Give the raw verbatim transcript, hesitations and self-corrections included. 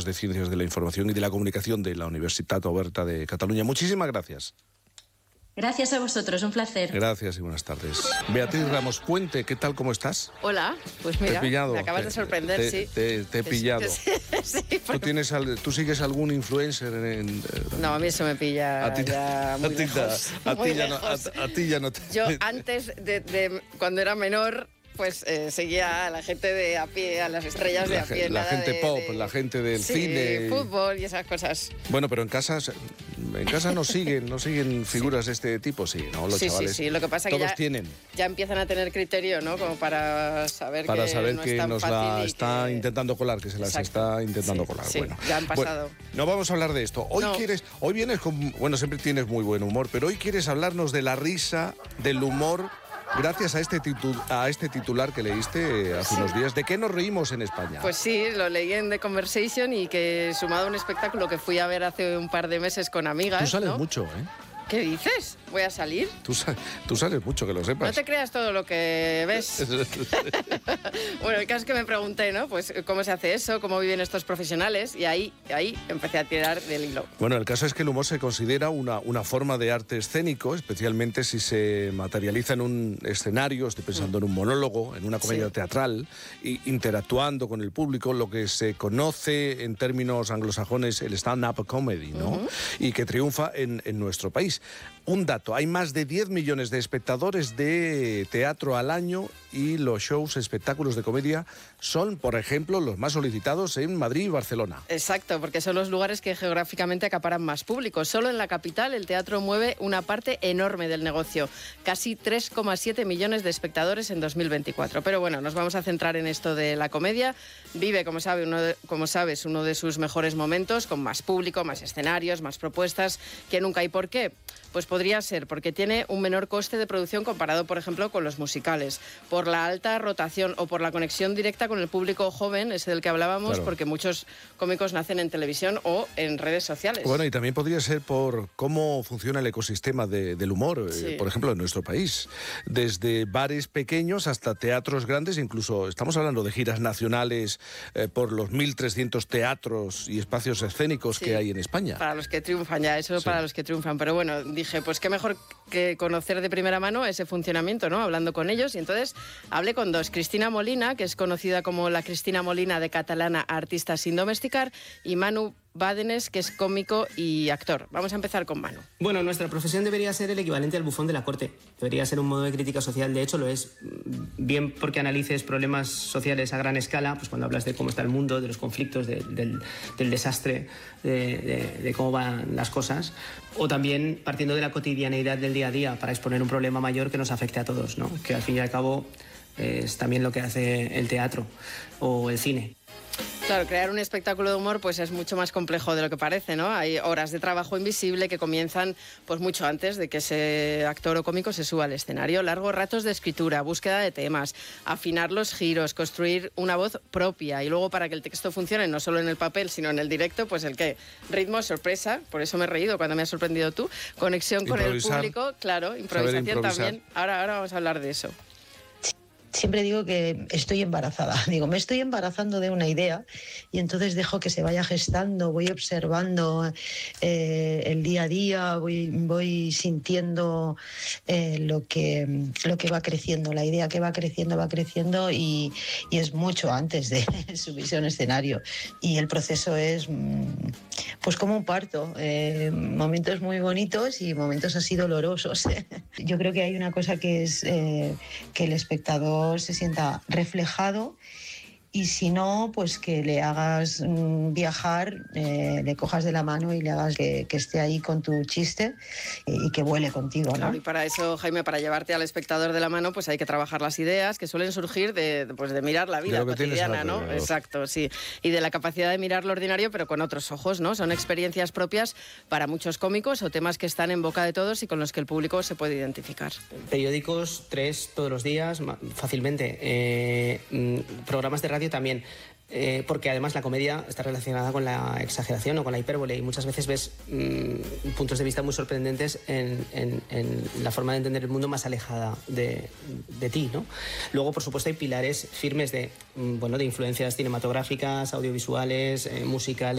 de Ciencias de la Información y de la Comunicación de la Universitat Oberta de Cataluña. Muchísimas gracias. Gracias a vosotros, un placer. Gracias y buenas tardes. Beatriz Ramos Puente, ¿qué tal, cómo estás? Hola, pues mira, te he pillado, me acabas te, de sorprender, te, sí. Te, te he pillado. Sí, sí, ¿Tú, tienes, ¿Tú sigues algún influencer? En, en, no, a mí eso me pilla a ti, ya muy a ti, lejos. A, muy ti ya lejos. No, a, a ti ya no te... Yo antes, de, de cuando era menor... pues eh, seguía a la gente de a pie, a las estrellas de la, a pie. La nada gente de, pop, de, la gente del sí, cine. Fútbol y esas cosas. Bueno, pero en casa, en casa no siguen, no siguen figuras sí. de este tipo, sí, ¿no? Los sí, chavales. Sí, sí, lo que pasa es que todos ya, tienen. ya empiezan a tener criterio, ¿no? Como para saber para que saber no que es tan nos fácil la y está que... intentando colar, que se las Exacto. está intentando sí, colar. Sí, bueno, ya han pasado. Bueno, no vamos a hablar de esto. Hoy no. quieres, hoy vienes con, bueno, siempre tienes muy buen humor, pero hoy quieres hablarnos de la risa, del humor. Gracias a este, titu a este titular que leíste hace sí. unos días, ¿de qué nos reímos en España? Pues sí, lo leí en The Conversation y que sumado a un espectáculo que fui a ver hace un par de meses con amigas. Tú sales ¿no? mucho, ¿eh? ¿Qué dices? ¿Voy a salir? Tú, sa tú sales mucho, que lo sepas. No te creas todo lo que ves. Bueno, el caso es que me pregunté, ¿no? Pues cómo se hace eso, cómo viven estos profesionales, y ahí, ahí empecé a tirar del hilo. Bueno, el caso es que el humor se considera una, una forma de arte escénico, especialmente si se materializa en un escenario, estoy pensando mm. en un monólogo, en una comedia sí. teatral, y interactuando con el público, lo que se conoce en términos anglosajones el stand-up comedy, ¿no? Uh-huh. Y que triunfa en, en nuestro país. Un dato, hay más de diez millones de espectadores de teatro al año y los shows, espectáculos de comedia son, por ejemplo, los más solicitados en Madrid y Barcelona. Exacto, porque son los lugares que geográficamente acaparan más público. Solo en la capital el teatro mueve una parte enorme del negocio, casi tres coma siete millones de espectadores en dos mil veinticuatro. Pero bueno, nos vamos a centrar en esto de la comedia. Vive, como, sabe, uno de, como sabes, uno de sus mejores momentos, con más público, más escenarios, más propuestas que nunca. ¿Y por qué? Pues podría ser porque tiene un menor coste de producción comparado, por ejemplo, con los musicales, por la alta rotación o por la conexión directa con el público joven, ese del que hablábamos, claro. porque muchos cómicos nacen en televisión o en redes sociales. Bueno, y también podría ser por cómo funciona el ecosistema de, del humor, sí. eh, por ejemplo, en nuestro país. Desde bares pequeños hasta teatros grandes, incluso estamos hablando de giras nacionales eh, por los mil trescientos teatros y espacios escénicos sí. que hay en España. Para los que triunfan ya, eso sí. para los que triunfan. Pero bueno, dije, pues qué mejor que conocer de primera mano ese funcionamiento, ¿no? Hablando con ellos. Y entonces hablé con dos. Cristina Molina, que es conocida como la Cristina Molina de Catalana, artista sin domesticar, y Manu Bádenes, que es cómico y actor. Vamos a empezar con Manu. Bueno, nuestra profesión debería ser el equivalente al bufón de la corte. Debería ser un modo de crítica social. De hecho, lo es. Bien porque analices problemas sociales a gran escala, pues cuando hablas de cómo está el mundo, de los conflictos, de, del, del desastre, de, de, de cómo van las cosas. O también partiendo de la cotidianeidad del día a día para exponer un problema mayor que nos afecte a todos, ¿no? Que al fin y al cabo es también lo que hace el teatro o el cine. Claro, crear un espectáculo de humor pues es mucho más complejo de lo que parece, ¿no? Hay horas de trabajo invisible que comienzan pues mucho antes de que ese actor o cómico se suba al escenario. Largos ratos de escritura, búsqueda de temas, afinar los giros, construir una voz propia y luego para que el texto funcione no solo en el papel sino en el directo, pues el qué, ritmo, sorpresa, por eso me he reído cuando me has sorprendido tú, conexión con improvisar, el público, claro, improvisación también. Ahora, ahora vamos a hablar de eso. Siempre digo que estoy embarazada, digo, me estoy embarazando de una idea y entonces dejo que se vaya gestando, voy observando eh, el día a día, voy, voy sintiendo eh, lo, que, lo que va creciendo, la idea que va creciendo, va creciendo y, y es mucho antes de subirse a un escenario y el proceso es pues como un parto, eh, momentos muy bonitos y momentos así dolorosos. Yo creo que hay una cosa que es eh, que el espectador se sienta reflejado y si no, pues que le hagas mmm, viajar, eh, le cojas de la mano y le hagas que, que esté ahí con tu chiste y que vuele contigo, ¿no? Claro, y para eso, Jaime, para llevarte al espectador de la mano, pues hay que trabajar las ideas que suelen surgir de, pues de mirar la vida cotidiana, ¿no? Exacto, sí. Y de la capacidad de mirar lo ordinario, pero con otros ojos, ¿no? Son experiencias propias para muchos cómicos o temas que están en boca de todos y con los que el público se puede identificar. Periódicos, tres todos los días, fácilmente. Eh, programas de radio también, eh, porque además la comedia está relacionada con la exageración o con la hipérbole y muchas veces ves mmm, puntos de vista muy sorprendentes en, en, en la forma de entender el mundo más alejada de, de ti, ¿no? Luego, por supuesto, hay pilares firmes de, bueno, de influencias cinematográficas, audiovisuales, eh, musicales.